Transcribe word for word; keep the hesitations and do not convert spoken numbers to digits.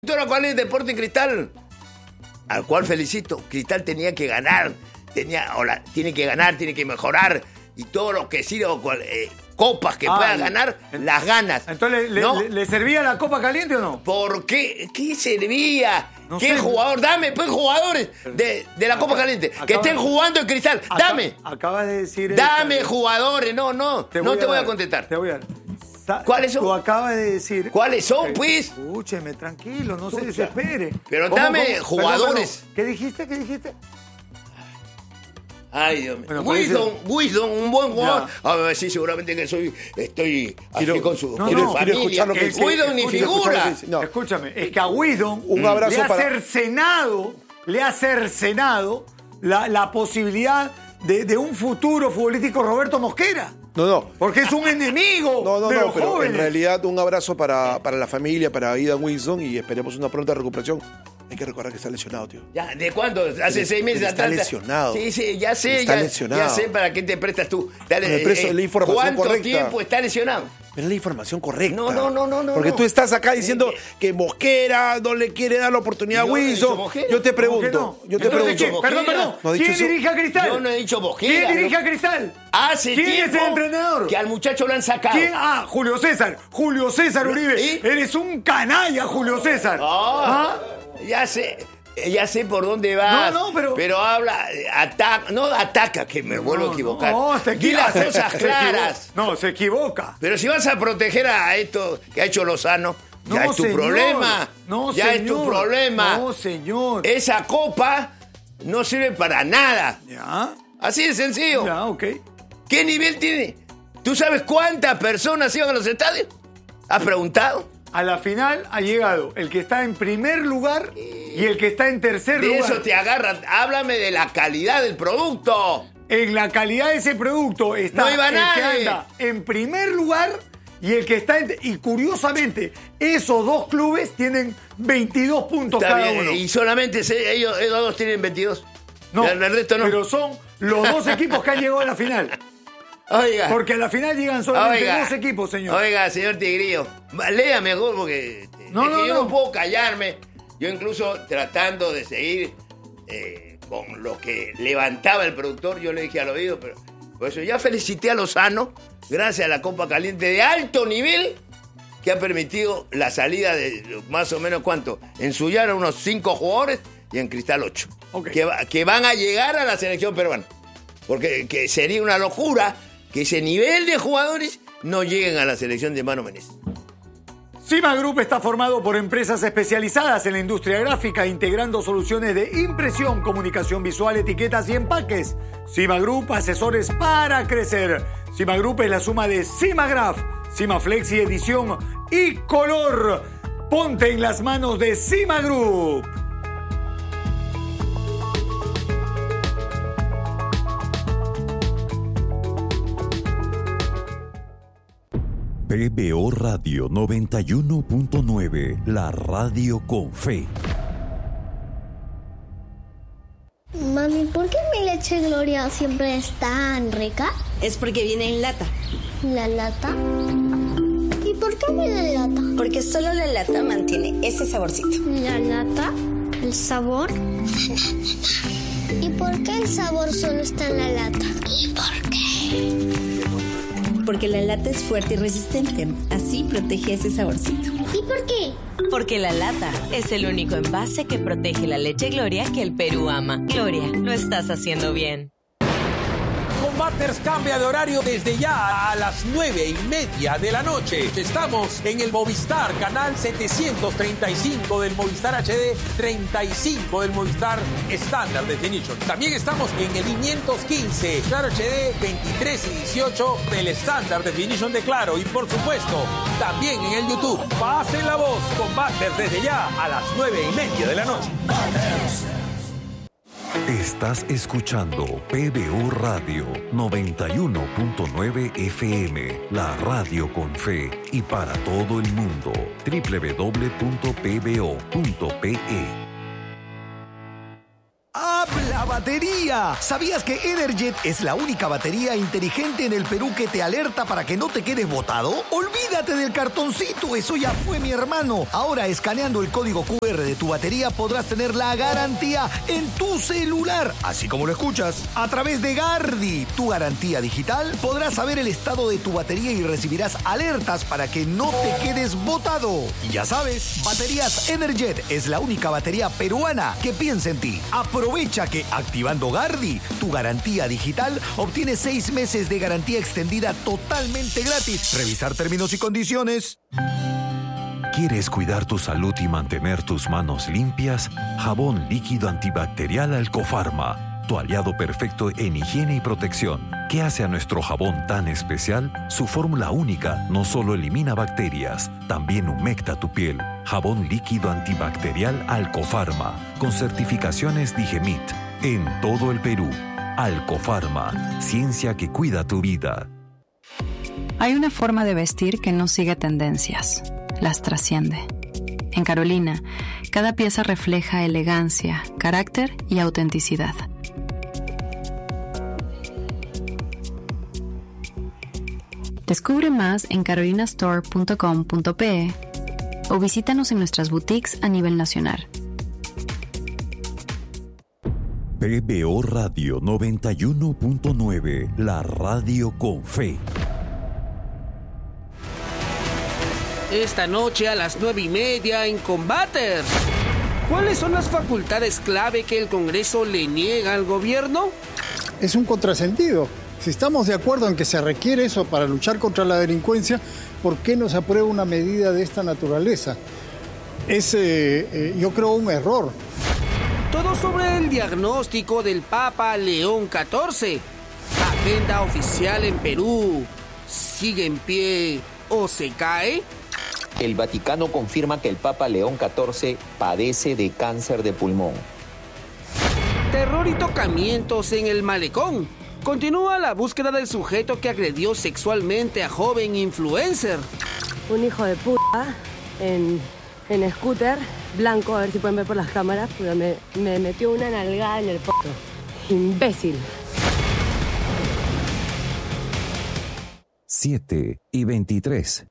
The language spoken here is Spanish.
¿Cuál es Deporte Cristal? Al cual felicito. Cristal tenía que ganar, tenía, o la, tiene que ganar, tiene que mejorar y todo lo que sirva, eh, copas que ah, pueda ganar, el, las ganas. Entonces, ¿le, ¿no? le, ¿le servía la copa caliente o no? ¿Por qué? ¿Qué servía? No ¿Qué sé. jugador? Dame, pues, jugadores de, de la acaba, Copa Caliente acaba, que estén jugando en Cristal. Acaba, Dame. Acabas de decir... Dame esta, jugadores. No, no. te no voy te voy dar, a contestar. Te voy a dar. ¿Cuáles son? Tú acabas de decir... ¿Cuáles son, que, pues? Escúcheme, tranquilo, no se desespere. Pero ¿Cómo, dame cómo? jugadores. Perdón, perdón. ¿Qué dijiste? ¿Qué dijiste? Ay, Dios mío. Bueno, Wisdom, parece... Wisdom, un buen jugador. Ya. A ver, sí, seguramente que soy, estoy quiero, así con su, no, con no, su familia. lo que Que Wisdom ni figura. Que, no. Escúchame, es que a Wisdom un abrazo le ha para... cercenado, le ha cercenado la, la posibilidad de, de un futuro futbolístico Roberto Mosquera. No, no. Porque es un enemigo no, no, de no, los pero jóvenes. En realidad un abrazo para, para la familia, para Ian Wilson y esperemos una pronta recuperación. Hay que recordar que está lesionado, tío. Ya, ¿de cuándo? Hace Pero, seis meses está atrás. lesionado. Sí, sí, ya sé. Está ya, lesionado. Ya sé para qué te prestas tú. Dale, Me presto eh, la información ¿cuánto correcta? tiempo está lesionado? Es la información correcta. No, no, no, no, no. Porque no. tú estás acá diciendo que Mosquera no le quiere dar la oportunidad a Yo no he dicho Wilson. Mosquera. Yo te ¿Cómo que pregunto. no? Yo te Entonces, pregunto. ¿qué? Perdón, perdón. ¿No ha dicho ¿Quién eso? dirige a Cristal? Yo no he dicho Mosquera. ¿Quién dirige ¿no? a Cristal? Hace ¿Quién tiempo es el entrenador? Que al muchacho lo han sacado. ¿Quién? Ah, Julio César. Julio César Uribe. ¿Y? Eres un canalla, Julio César. Ah, ¿Ah? Ya sé. Ya sé por dónde vas. No, no, pero- Pero habla, ataca, no ataca, que me vuelvo a equivocar. No, se Di las equivoca. cosas Se claras. equivoca. No, se equivoca. Pero si vas a proteger a esto que ha hecho Lozano, ya No, es tu señor. problema. No, ya señor. es tu problema. No, señor. Esa copa no sirve para nada. Ya, Así de sencillo. ya, ok. ¿Qué nivel tiene? ¿Tú sabes cuántas personas iban a los estadios? ¿Has preguntado? A la final ha llegado el que está en primer lugar y el que está en tercer De lugar. eso te agarran. Háblame de la calidad del producto. En la calidad de ese producto está No iba el que nadie. anda en primer lugar y el que está en... Y curiosamente, esos dos clubes tienen veintidós puntos Está cada bien, uno. y solamente se- ellos, ellos dos tienen veintidós. No, el resto no. pero son los dos equipos que han llegado a la final. Oiga. Porque a la final llegan solamente Oiga, dos equipos, señor. Oiga, señor Tigrillo, lea mejor porque No, es que no, yo no. no. puedo callarme. Yo incluso tratando de seguir eh, con lo que levantaba el productor, yo le dije al oído, pero por eso ya felicité a Lozano, gracias a la Copa Caliente de alto nivel, que ha permitido la salida de más o menos, ¿cuánto? En Suyana unos cinco jugadores y en Cristal ocho. Ok. Que, va- que van a llegar a la selección peruana. Porque que sería una locura que ese nivel de jugadores no lleguen a la selección de Mano Menezes. Cima Group está formado por empresas especializadas en la industria gráfica, integrando soluciones de impresión, comunicación visual, etiquetas y empaques. Cima Group, asesores para crecer. Cima Group es la suma de Cimagraph, Cimaflex y edición y color. Ponte en las manos de Cima Group. P B O Radio noventa y uno punto nueve, la radio con fe. Mami, ¿por qué mi leche Gloria siempre es tan rica? Es porque viene en lata. ¿La lata? ¿Y por qué viene en lata? Porque solo la lata mantiene ese saborcito. ¿La lata? ¿El sabor? ¿Y por qué el sabor solo está en la lata? ¿Y por qué? Porque la lata es fuerte y resistente. Así protege ese saborcito. ¿Y por qué? Porque la lata es el único envase que protege la leche Gloria que el Perú ama. Gloria, lo estás haciendo bien. Combaters cambia de horario desde ya a las nueve y media de la noche. Estamos en el Movistar, canal setecientos treinta y cinco del Movistar H D, treinta y cinco del Movistar Standard Definition. También estamos en el quinientos quince, Claro H D, veintitrés y dieciocho del Standard Definition de Claro. Y por supuesto, también en el YouTube. Pasen la voz, Combaters desde ya a las nueve y media de la noche. Estás escuchando P B O Radio noventa y uno punto nueve F M, la radio con fe y para todo el mundo. doble u doble u doble u punto p b o punto p e. Hablaba batería. ¿Sabías que Energet es la única batería inteligente en el Perú que te alerta para que no te quedes botado? Olvídate del cartoncito, eso ya fue, mi hermano. Ahora, escaneando el código cu erre de tu batería podrás tener la garantía en tu celular, así como lo escuchas. A través de Gardi, tu garantía digital, podrás saber el estado de tu batería y recibirás alertas para que no te quedes botado. Y ya sabes, Baterías Energet es la única batería peruana que piensa en ti. Aprovecha que activando Gardi, tu garantía digital, obtienes seis meses de garantía extendida totalmente gratis. Revisar términos y condiciones. ¿Quieres cuidar tu salud y mantener tus manos limpias? Jabón líquido antibacterial Alcofarma, tu aliado perfecto en higiene y protección. ¿Qué hace a nuestro jabón tan especial? Su fórmula única no solo elimina bacterias, también humecta tu piel. Jabón líquido antibacterial Alcofarma, con certificaciones Digemit, en todo el Perú. Alcofarma, ciencia que cuida tu vida. Hay una forma de vestir que no sigue tendencias, las trasciende. En Carolina, cada pieza refleja elegancia, carácter y autenticidad. Descubre más en carolina store punto com punto pe o visítanos en nuestras boutiques a nivel nacional. P B O Radio noventa y uno punto nueve, la radio con fe. Esta noche a las nueve y media en Combaters. ¿Cuáles son las facultades clave que el Congreso le niega al gobierno? Es un contrasentido. Si estamos de acuerdo en que se requiere eso para luchar contra la delincuencia, ¿por qué no se aprueba una medida de esta naturaleza? Es, eh, eh, yo creo, un error. Todo sobre el diagnóstico del Papa León catorce. Agenda oficial en Perú. ¿Sigue en pie o se cae? El Vaticano confirma que el Papa León catorce padece de cáncer de pulmón. Terror y tocamientos en el malecón. Continúa la búsqueda del sujeto que agredió sexualmente a joven influencer. Un hijo de puta en, en scooter, blanco, a ver si pueden ver por las cámaras, pero me, me metió una nalgada en el poto. Imbécil. siete y veintitrés.